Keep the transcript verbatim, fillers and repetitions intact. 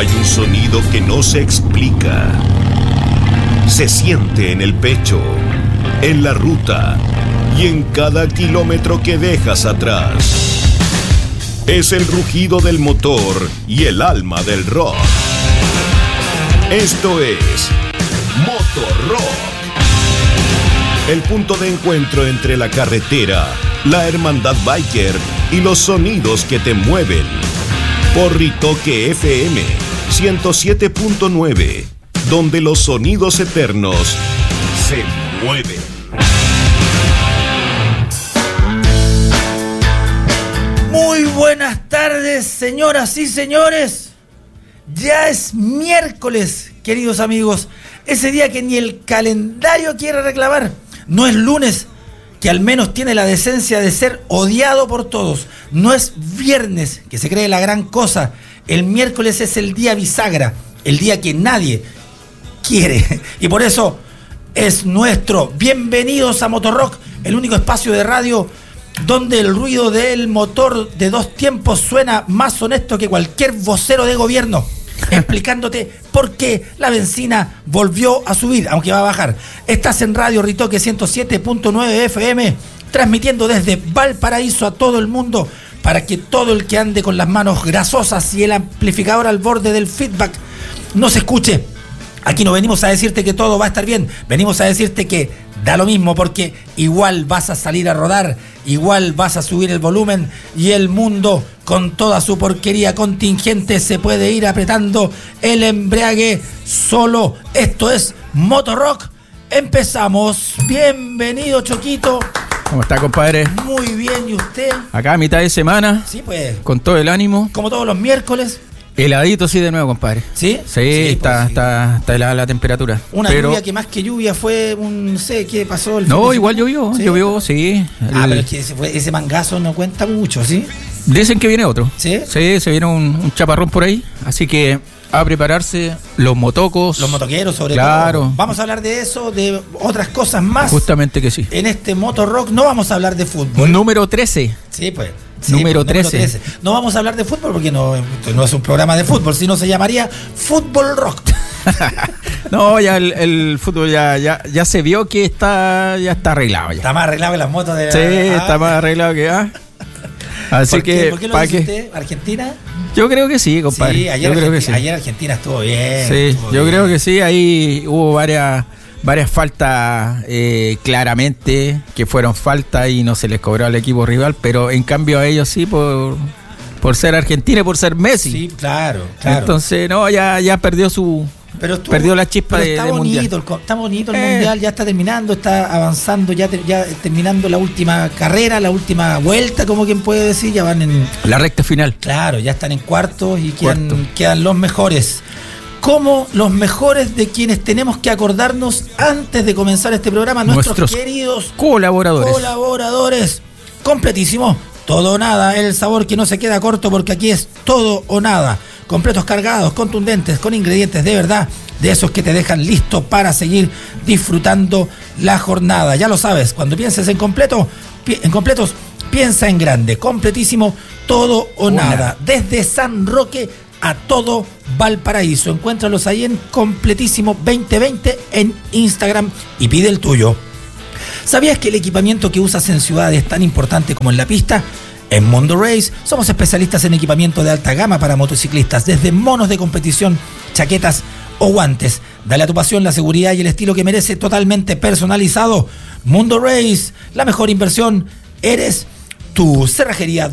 Hay un sonido que no se explica. Se siente en el pecho, en la ruta y en cada kilómetro que dejas atrás. Es el rugido del motor y el alma del rock. Esto es Motor Rock. El punto de encuentro entre la carretera, la hermandad biker y los sonidos que te mueven. Por Ritoque F M ciento siete punto nueve, donde los sonidos eternos se mueven. Muy buenas tardes, señoras y señores. Ya es miércoles, queridos amigos. Ese día que ni el calendario quiere reclamar. No es lunes, que al menos tiene la decencia de ser odiado por todos. No es viernes, que se cree la gran cosa. El miércoles es el día bisagra, el día que nadie quiere. Y por eso es nuestro. Bienvenidos a Motorrock, el único espacio de radio donde el ruido del motor de dos tiempos suena más honesto que cualquier vocero de gobierno, explicándote por qué la benzina volvió a subir, aunque va a bajar. Estás en Radio Ritoque ciento siete punto nueve F M, transmitiendo desde Valparaíso a todo el mundo, para que todo el que ande con las manos grasosas y el amplificador al borde del feedback nos escuche. Aquí no venimos a decirte que todo va a estar bien, venimos a decirte que da lo mismo, porque igual vas a salir a rodar, igual vas a subir el volumen y el mundo con toda su porquería contingente se puede ir apretando el embrague solo. Esto es Motorrock. Empezamos. Bienvenido, Choquito. ¿Cómo está, compadre? Muy bien, ¿y usted? Acá a mitad de semana. Sí, pues. Con todo el ánimo. Como todos los miércoles. Heladito, sí, de nuevo, compadre. ¿Sí? Sí, sí está, pues, sí. está, está helada la temperatura. Una pero... lluvia que más que lluvia fue un... no sé qué pasó. El no, igual llovió, ¿sí? llovió, sí. Ah, el... pero es que ese, fue, ese mangazo no cuenta mucho, ¿sí? Dicen que viene otro. ¿Sí? Sí, se viene un, un chaparrón por ahí. Así que a prepararse los motocos. Los motoqueros, sobre claro. todo. Vamos a hablar de eso, de otras cosas más. Justamente que sí. En este Motorrock no vamos a hablar de fútbol. Número trece. Sí, pues. Sí, número, pues, trece. número trece. No vamos a hablar de fútbol porque no, no es un programa de fútbol, sino se llamaría Fútbol Rock. No, ya el, el fútbol ya, ya, ya se vio que está, ya está arreglado. Ya. Está más arreglado que las motos de... Sí, ah. está más arreglado que... Ah. Así ¿Por que... qué, ¿Por qué lo dice qué? usted? ¿Argentina? Yo creo que sí, compadre. Sí, ayer, yo creo Argentina, que sí. ayer Argentina estuvo bien. Sí, estuvo yo bien. creo que sí. Ahí hubo varias varias faltas eh, claramente que fueron faltas y no se les cobró al equipo rival, pero en cambio a ellos sí por por ser Argentina y por ser Messi. Sí, claro, claro. Entonces, no, ya, ya perdió su... Pero estuvo, perdió la chispa pero de, está de bonito, mundial. El, está bonito el Eh. mundial, ya está terminando, está avanzando, ya, te, ya terminando la última carrera, la última vuelta, como quien puede decir, ya van en... La recta final. Claro, ya están en cuartos y quedan, Cuarto. quedan los mejores. Como los mejores de quienes tenemos que acordarnos antes de comenzar este programa, nuestros, Nuestros queridos colaboradores. colaboradores. Completísimo, todo o nada, el sabor que no se queda corto porque aquí es todo o nada. Completos cargados, contundentes, con ingredientes de verdad, de esos que te dejan listo para seguir disfrutando la jornada. Ya lo sabes, cuando pienses en completo, pi- en completos, piensa en grande. Completísimo, todo o Una. nada. Desde San Roque a todo Valparaíso. Encuéntralos ahí en Completísimo veinte veinte en Instagram y pide el tuyo. ¿Sabías que el equipamiento que usas en ciudad es tan importante como en la pista? En Mundo Race somos especialistas en equipamiento de alta gama para motociclistas, desde monos de competición, chaquetas o guantes. Dale a tu pasión la seguridad y el estilo que merece, totalmente personalizado. Mundo Race, la mejor inversión eres tú. Cerrajería